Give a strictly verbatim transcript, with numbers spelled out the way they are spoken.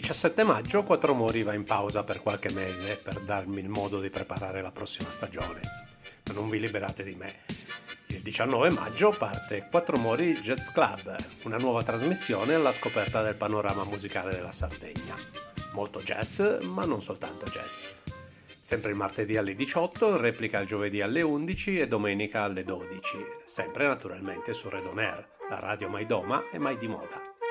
diciassette maggio Quattro Mori va in pausa per qualche mese per darmi il modo di preparare la prossima stagione. Ma non vi liberate di me. Il diciannove maggio parte Quattro Mori Jazz Club, una nuova trasmissione alla scoperta del panorama musicale della Sardegna. Molto jazz, ma non soltanto jazz. Sempre il martedì alle diciotto, replica il giovedì alle undici e domenica alle dodici, sempre naturalmente su Red On Air, la radio mai doma e mai di moda.